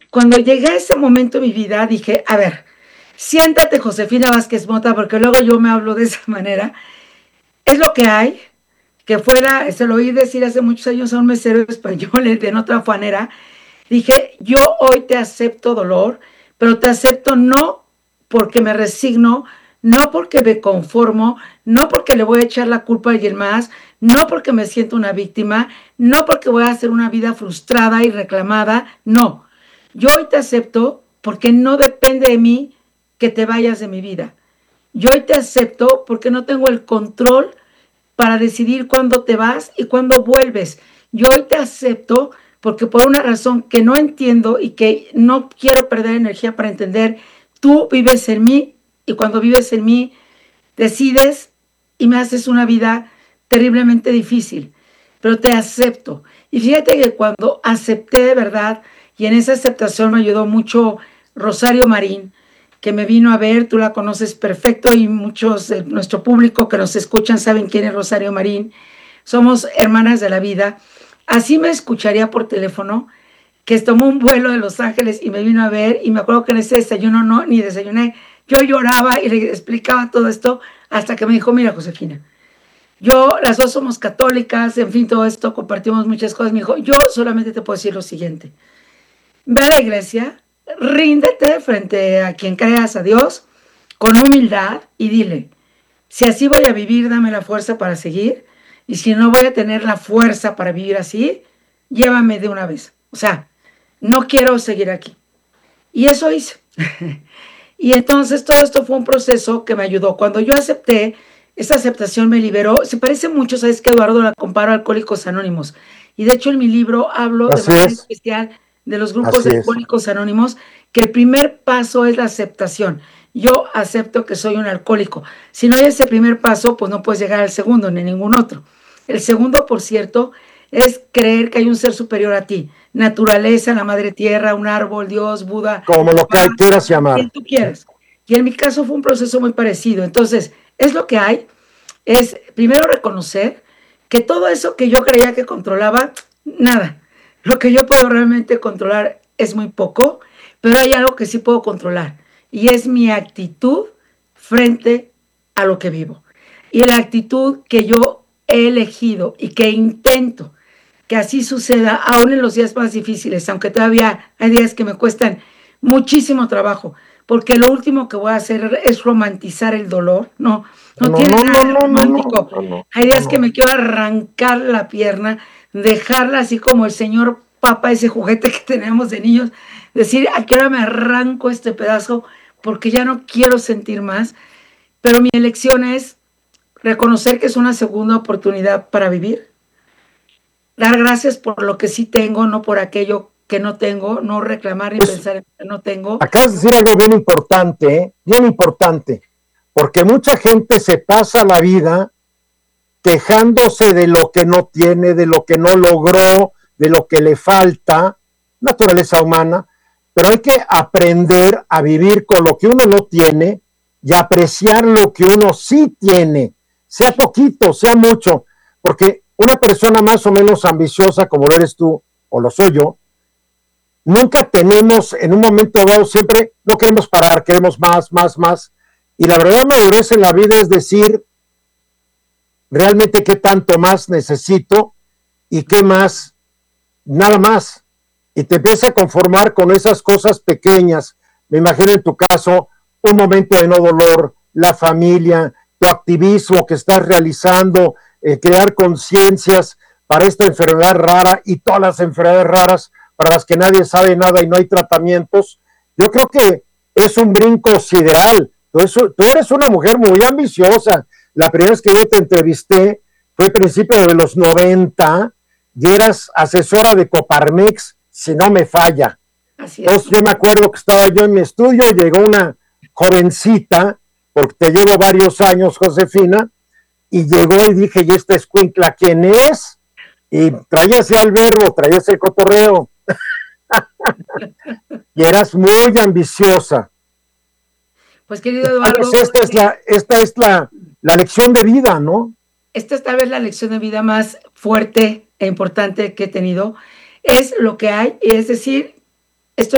Cuando llegué a ese momento en mi vida, dije, a ver, siéntate, Josefina Vázquez Mota, porque luego yo me hablo de esa manera. Es lo que hay, que fuera, se lo oí decir hace muchos años a un mesero español de otra fanera. Dije, yo hoy te acepto dolor, pero te acepto no porque me resigno, no porque me conformo, no porque le voy a echar la culpa a alguien más, no porque me siento una víctima, no porque voy a hacer una vida frustrada y reclamada, no. Yo hoy te acepto porque no depende de mí que te vayas de mi vida. Yo hoy te acepto porque no tengo el control para decidir cuándo te vas y cuándo vuelves. Yo hoy te acepto porque por una razón que no entiendo y que no quiero perder energía para entender, tú vives en mí y cuando vives en mí decides y me haces una vida terriblemente difícil, pero te acepto. Y fíjate que cuando acepté de verdad, y en esa aceptación me ayudó mucho Rosario Marín, que me vino a ver, tú la conoces perfecto y muchos de nuestro público que nos escuchan saben quién es Rosario Marín. Somos hermanas de la vida. Así me escucharía por teléfono, que tomó un vuelo de Los Ángeles y me vino a ver, y me acuerdo que en ese desayuno no, ni desayuné. Yo lloraba y le explicaba todo esto hasta que me dijo, mira, Josefina, yo, las dos somos católicas, en fin, todo esto, compartimos muchas cosas. Me dijo, yo solamente te puedo decir lo siguiente. Ve a la iglesia, ríndete frente a quien creas, a Dios, con humildad y dile, si así voy a vivir, dame la fuerza para seguir, y si no voy a tener la fuerza para vivir así, llévame de una vez. O sea, no quiero seguir aquí. Y eso hice. Y entonces todo esto fue un proceso que me ayudó. Cuando yo acepté, esa aceptación me liberó. Se parece mucho, ¿sabes qué, Eduardo? La comparo a Alcohólicos Anónimos. Y de hecho en mi libro hablo de Así manera es, especial de los grupos así de es. Alcohólicos Anónimos, que el primer paso es la aceptación. Yo acepto que soy un alcohólico. Si no hay ese primer paso, pues no puedes llegar al segundo ni ningún otro. El segundo, por cierto, es creer que hay un ser superior a ti. Naturaleza, la madre tierra, un árbol, Dios, Buda, Como lo que mamá, quieras quien llamar. tú quieras. Y en mi caso fue un proceso muy parecido. Entonces, es lo que hay, es primero reconocer que todo eso que yo creía que controlaba, nada. Lo que yo puedo realmente controlar es muy poco, pero hay algo que sí puedo controlar y es mi actitud frente a lo que vivo. Y la actitud que yo he elegido y que intento que así suceda, aún en los días más difíciles, aunque todavía hay días que me cuestan muchísimo trabajo, porque lo último que voy a hacer es romantizar el dolor. No, no No, tiene no, nada no, de no, no, no, romántico. no, no, Hay días que no. me quiero arrancar la pierna, dejarla así como el señor Papa, ese juguete que tenemos de niños, decir, ¿a qué hora me arranco este pedazo? Porque ya no quiero sentir más. Pero mi elección es reconocer que es una segunda oportunidad para vivir, dar gracias por lo que sí tengo, no por aquello que no tengo, no reclamar ni Es, pensar en que no tengo. acabas de decir algo bien importante, ¿eh? Bien importante, porque mucha gente se pasa la vida quejándose de lo que no tiene, de lo que no logró, de lo que le falta, naturaleza humana, pero hay que aprender a vivir con lo que uno no tiene y apreciar lo que uno sí tiene, sea poquito, sea mucho, porque una persona más o menos ambiciosa como lo eres tú o lo soy yo, nunca tenemos en un momento dado, siempre no queremos parar, queremos más, más, más, y la verdad madurez en la vida es decir, realmente qué tanto más necesito y qué más, nada más. Y te empieza a conformar con esas cosas pequeñas. Me imagino en tu caso, un momento de no dolor, la familia, tu activismo que estás realizando, crear conciencias para esta enfermedad rara y todas las enfermedades raras para las que nadie sabe nada y no hay tratamientos. Yo creo que es un brinco sideral. Tú eres una mujer muy ambiciosa. La primera vez que yo te entrevisté fue a principios de los 90 y eras asesora de Coparmex, si no me falla. Así es. Entonces yo me acuerdo que estaba yo en mi estudio, llegó una jovencita, porque te llevo varios años, Josefina, y llegó y dije, ¿y esta escuincla quién es? Y traías ya el verbo, traías el cotorreo. Y eras muy ambiciosa. Pues querido Eduardo, Esta es la lección de vida, ¿no? esta es tal vez la lección de vida más fuerte e importante que he tenido. Es lo que hay, es decir,